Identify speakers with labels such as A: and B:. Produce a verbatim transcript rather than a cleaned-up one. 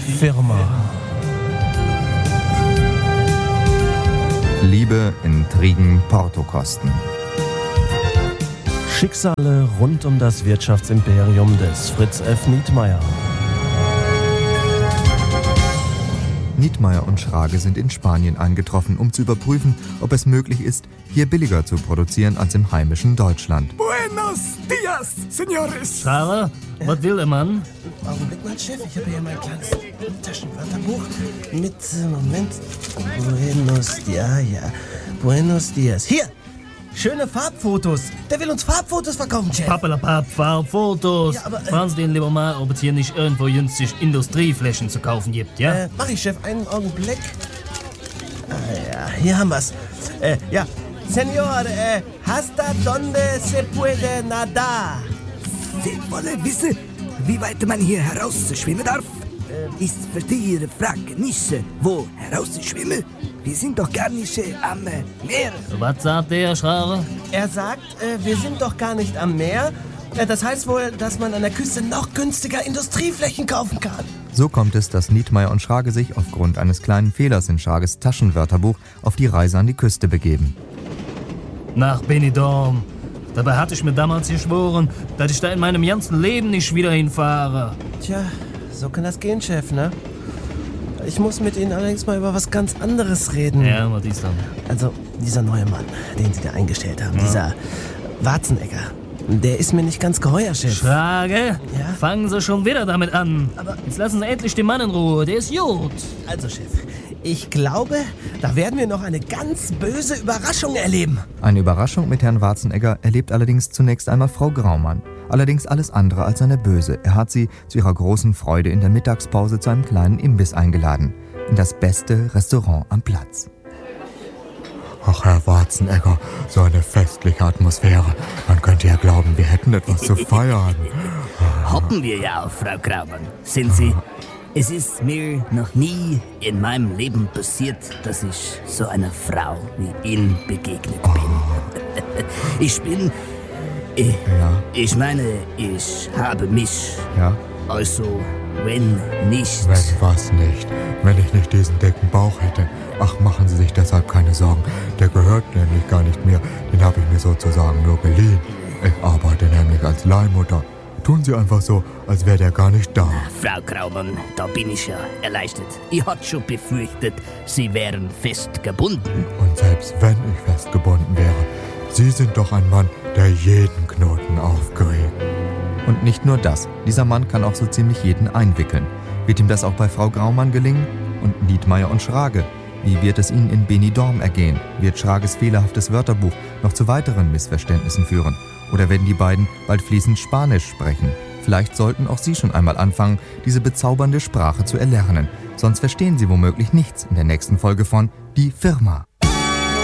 A: Firma.
B: Liebe, Intrigen, Portokosten.
A: Schicksale rund um das Wirtschaftsimperium des Fritz F. Nietmeyer.
B: Nietmeyer und Schrage sind in Spanien eingetroffen, um zu überprüfen, ob es möglich ist, hier billiger zu produzieren als im heimischen Deutschland.
C: Buenos dias, señores.
D: Schrage, ja? Was will der Mann?
A: Augenblick mal, Chef, ich habe hier mein kleines Taschenwörterbuch mit, Moment, Buenos dias, ja, Buenos dias. Hier, schöne Farbfotos. Der will uns Farbfotos verkaufen, Chef.
D: Pappelapapp, Farbfotos.
A: Ja, aber, äh,
D: Fragen Sie den lieber mal, ob es hier nicht irgendwo günstig Industrieflächen zu kaufen gibt, ja?
A: Äh, mach ich, Chef, einen Augenblick. Ah ja, hier haben wir's. Äh, ja, Señor, äh, hasta donde se puede nadar?
C: Sie wollen wissen, wie weit man hier herausschwimmen darf? Äh, ist für die Ihre Frage nicht, wo herausschwimmen? Wir sind doch gar nicht äh, am äh, Meer.
D: Was sagt der, Schrage?
A: Er sagt, äh, wir sind doch gar nicht am Meer. Äh, das heißt wohl, dass man an der Küste noch günstiger Industrieflächen kaufen kann.
B: So kommt es, dass Nietmeyer und Schrage sich aufgrund eines kleinen Fehlers in Schrages Taschenwörterbuch auf die Reise an die Küste begeben.
D: Nach Benidorm. Dabei hatte ich mir damals geschworen, dass ich da in meinem ganzen Leben nicht wieder hinfahre.
A: Tja, so kann das gehen, Chef, ne? Ich muss mit Ihnen allerdings mal über was ganz anderes reden.
D: Ja, was ist dann?
A: Also, dieser neue Mann, den Sie da eingestellt haben, ja. dieser Warzenegger, der ist mir nicht ganz geheuer, Chef.
D: Schrage?
A: Ja?
D: Fangen Sie schon wieder damit an.
A: Aber
D: jetzt lassen Sie endlich den Mann in Ruhe, der ist gut.
A: Also, Chef, ich glaube, da werden wir noch eine ganz böse Überraschung erleben.
B: Eine Überraschung mit Herrn Warzenegger erlebt allerdings zunächst einmal Frau Graumann. Allerdings alles andere als eine böse. Er hat sie zu ihrer großen Freude in der Mittagspause zu einem kleinen Imbiss eingeladen. In das beste Restaurant am Platz.
E: Ach, Herr Warzenegger, so eine festliche Atmosphäre. Man könnte ja glauben, wir hätten etwas zu feiern.
F: Hoppen wir ja auch, Frau Graumann. Sind Sie? Es ist mir noch nie in meinem Leben passiert, dass ich so einer Frau wie Ihnen begegnet bin. Ich bin... Ich,
B: Ja.
F: ich meine, ich habe mich...
B: Ja?
F: Also, wenn nicht...
E: Wenn was nicht. Wenn ich nicht diesen dicken Bauch hätte. Ach, machen Sie sich deshalb keine Sorgen. Der gehört nämlich gar nicht mir. Den habe ich mir sozusagen nur geliehen. Ich arbeite nämlich als Leihmutter. Tun Sie einfach so, als wäre der gar nicht da.
F: Frau Graumann, da bin ich ja erleichtert. Ich hatte schon befürchtet, Sie wären festgebunden.
E: Und selbst wenn ich festgebunden wäre, Sie sind doch ein Mann, der jeden Knoten aufkriegt.
B: Und nicht nur das, dieser Mann kann auch so ziemlich jeden einwickeln. Wird ihm das auch bei Frau Graumann gelingen? Und Nietmeyer und Schrage? Wie wird es ihnen in Benidorm ergehen? Wird Schrages fehlerhaftes Wörterbuch noch zu weiteren Missverständnissen führen? Oder werden die beiden bald fließend Spanisch sprechen? Vielleicht sollten auch Sie schon einmal anfangen, diese bezaubernde Sprache zu erlernen. Sonst verstehen Sie womöglich nichts in der nächsten Folge von Die Firma.